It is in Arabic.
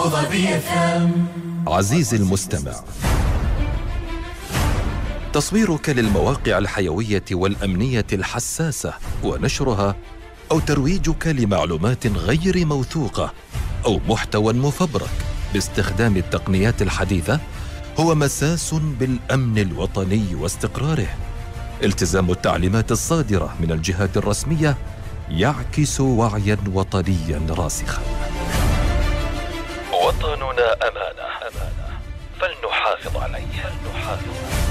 عزيزي المستمع، تصويرك للمواقع الحيوية والأمنية الحساسة ونشرها، أو ترويجك لمعلومات غير موثوقة أو محتوى مفبرك باستخدام التقنيات الحديثة هو مساس بالأمن الوطني واستقراره. التزام التعليمات الصادرة من الجهات الرسمية يعكس وعياً وطنياً راسخاً. وطننا أمانة، فلنحافظ عليه.